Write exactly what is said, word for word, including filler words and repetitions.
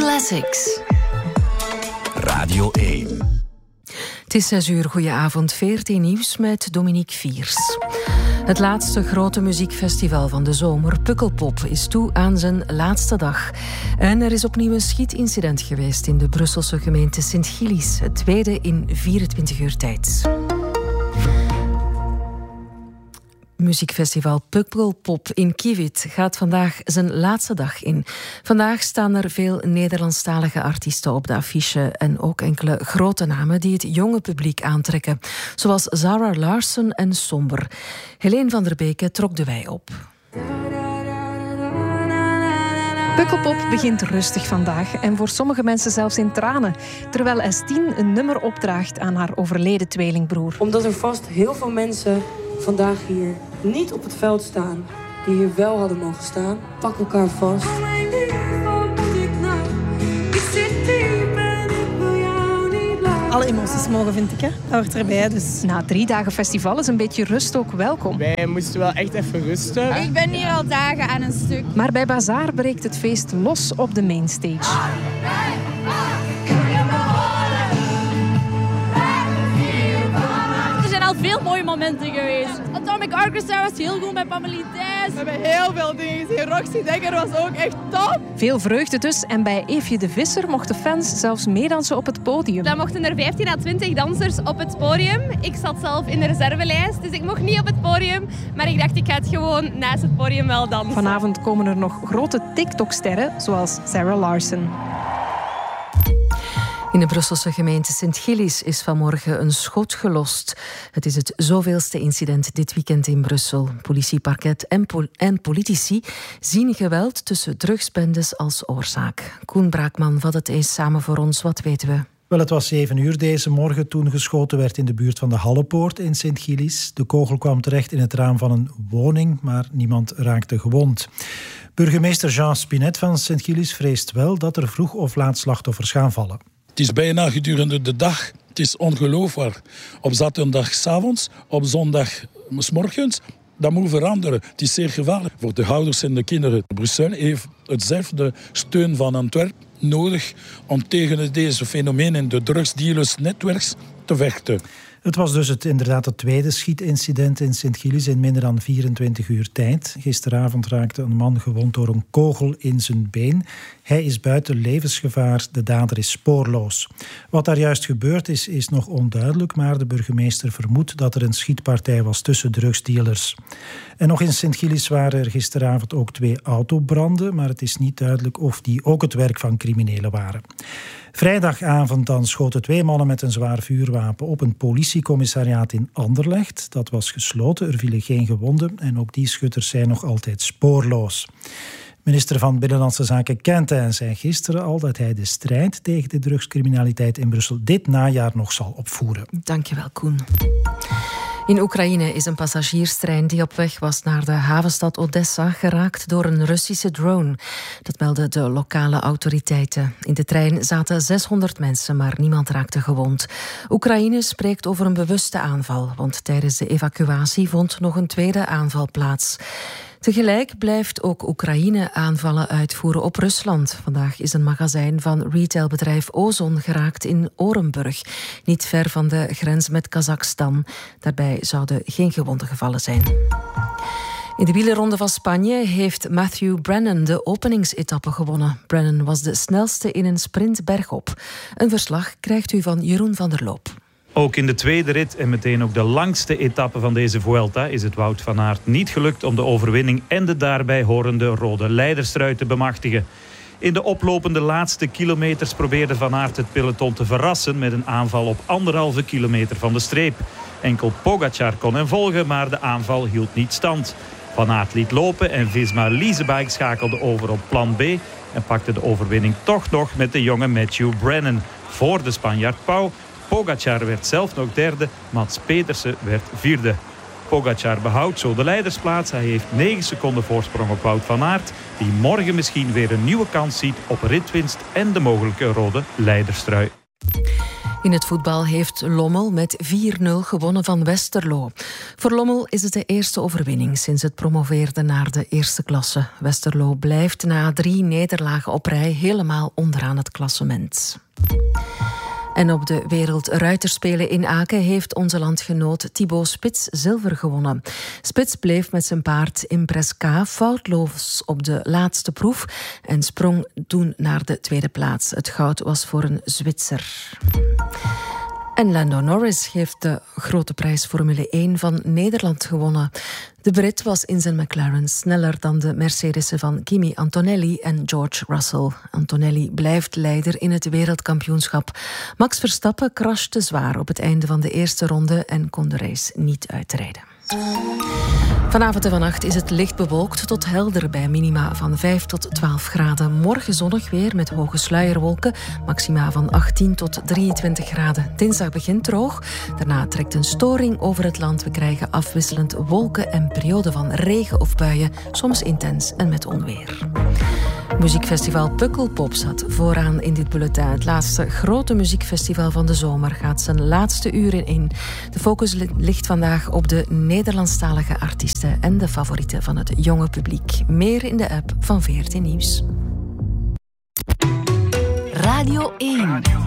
Classics. Radio één. Het is zes uur, goedenavond, veertien nieuws met Dominique Viers. Het laatste grote muziekfestival van de zomer, Pukkelpop, is toe aan zijn laatste dag. En er is opnieuw een schietincident geweest in de Brusselse gemeente Sint-Gillis. Het tweede in vierentwintig uur tijd. Muziekfestival Pukkelpop in Kivit gaat vandaag zijn laatste dag in. Vandaag staan er veel Nederlandstalige artiesten op de affiche en ook enkele grote namen die het jonge publiek aantrekken, zoals Zara Larsson en Somber. Helene van der Beke trok de wei op. Pukkelpop begint rustig vandaag en voor sommige mensen zelfs in tranen, terwijl S tien een nummer opdraagt aan haar overleden tweelingbroer. Omdat er vast heel veel mensen vandaag hier niet op het veld staan die hier wel hadden mogen staan. Pak elkaar vast. Alle emoties mogen, vind ik. Hè? Dat hoort erbij. Dus. Na drie dagen festival is een beetje rust ook welkom. Wij moesten wel echt even rusten. Ik ben hier al dagen aan een stuk. Maar bij Bazaar breekt het feest los op de mainstage. Er zijn al veel mooie momenten geweest. Atomic Orchestra was heel goed met Pamela Thijs. We hebben heel veel dingen gezien. Roxy Dekker was ook echt top. Veel vreugde dus. En bij Eefje de Visser mochten fans zelfs meedansen op het podium. Dan mochten er vijftien à twintig dansers op het podium. Ik zat zelf in de reservelijst, dus ik mocht niet op het podium. Maar ik dacht, ik ga het gewoon naast het podium wel dansen. Vanavond komen er nog grote TikTok-sterren, zoals Zara Larsson. In de Brusselse gemeente Sint-Gillis is vanmorgen een schot gelost. Het is het zoveelste incident dit weekend in Brussel. Politieparket en, pol- en politici zien geweld tussen drugsbendes als oorzaak. Koen Braakman vat het eens samen voor ons. Wat weten we? Wel, het was zeven uur deze morgen toen geschoten werd in de buurt van de Hallepoort in Sint-Gillis. De kogel kwam terecht in het raam van een woning, maar niemand raakte gewond. Burgemeester Jean Spinet van Sint-Gillis vreest wel dat er vroeg of laat slachtoffers gaan vallen. Het is bijna gedurende de dag. Het is ongelooflijk. Op zaterdagavond, op zondag 's morgens, dat moet veranderen. Het is zeer gevaarlijk voor de ouders en de kinderen. Brussel heeft hetzelfde steun van Antwerpen nodig om tegen deze fenomenen, de drugsdealersnetwerks, te vechten. Het was dus het, inderdaad het tweede schietincident in Sint-Gillis in minder dan vierentwintig uur tijd. Gisteravond raakte een man gewond door een kogel in zijn been. Hij is buiten levensgevaar, de dader is spoorloos. Wat daar juist gebeurd is, is nog onduidelijk, maar de burgemeester vermoedt dat er een schietpartij was tussen drugsdealers. En nog in Sint-Gillis waren er gisteravond ook twee autobranden, maar het is niet duidelijk of die ook het werk van criminelen waren. Vrijdagavond dan schoten twee mannen met een zwaar vuurwapen op een politiecommissariaat in Anderlecht. Dat was gesloten, er vielen geen gewonden en ook die schutters zijn nog altijd spoorloos. Minister van Binnenlandse Zaken Quintin zei gisteren al dat hij de strijd tegen de drugscriminaliteit in Brussel dit najaar nog zal opvoeren. Dankjewel, Koen. In Oekraïne is een passagierstrein die op weg was naar de havenstad Odessa geraakt door een Russische drone. Dat melden de lokale autoriteiten. In de trein zaten zeshonderd mensen, maar niemand raakte gewond. Oekraïne spreekt over een bewuste aanval, want tijdens de evacuatie vond nog een tweede aanval plaats. Tegelijk blijft ook Oekraïne aanvallen uitvoeren op Rusland. Vandaag is een magazijn van retailbedrijf Ozon geraakt in Orenburg, niet ver van de grens met Kazachstan. Daarbij zouden geen gewonden gevallen zijn. In de wielerronde van Spanje heeft Matthew Brennan de openingsetappe gewonnen. Brennan was de snelste in een sprint bergop. Een verslag krijgt u van Jeroen van der Loop. Ook in de tweede rit en meteen ook de langste etappe van deze Vuelta is het Wout van Aert niet gelukt om de overwinning en de daarbij horende rode leiderstrui te bemachtigen. In de oplopende laatste kilometers probeerde Van Aert het peloton te verrassen met een aanval op anderhalve kilometer van de streep. Enkel Pogačar kon hem volgen, maar de aanval hield niet stand. Van Aert liet lopen en Visma-Leasebike schakelde over op plan B en pakte de overwinning toch nog met de jonge Matthew Brennan voor de Spanjaard Pau. Pogačar werd zelf nog derde, Mats Pedersen werd vierde. Pogačar behoudt zo de leidersplaats. Hij heeft negen seconden voorsprong op Wout van Aert, die morgen misschien weer een nieuwe kans ziet op ritwinst en de mogelijke rode leiderstrui. In het voetbal heeft Lommel met vier nul gewonnen van Westerlo. Voor Lommel is het de eerste overwinning sinds het promoveerde naar de eerste klasse. Westerlo blijft na drie nederlagen op rij helemaal onderaan het klassement. En op de Wereldruiterspelen in Aken heeft onze landgenoot Thibaut Spits zilver gewonnen. Spits bleef met zijn paard Impress K foutloos op de laatste proef en sprong toen naar de tweede plaats. Het goud was voor een Zwitser. En Lando Norris heeft de grote prijs Formule één van Nederland gewonnen. De Brit was in zijn McLaren sneller dan de Mercedesen van Kimi Antonelli en George Russell. Antonelli blijft leider in het wereldkampioenschap. Max Verstappen crashte zwaar op het einde van de eerste ronde en kon de race niet uitrijden. Vanavond en vannacht is het licht bewolkt tot helder bij minima van vijf tot twaalf graden. Morgen zonnig weer met hoge sluierwolken, maxima van achttien tot drieëntwintig graden. Dinsdag begint droog, daarna trekt een storing over het land. We krijgen afwisselend wolken en perioden van regen of buien, soms intens en met onweer. Muziekfestival Pukkelpop zat vooraan in dit bulletin. Het laatste grote muziekfestival van de zomer gaat zijn laatste uren in. De focus ligt vandaag op de Nederlandstalige artiesten en de favorieten van het jonge publiek. Meer in de app van V R T Nieuws. Radio één.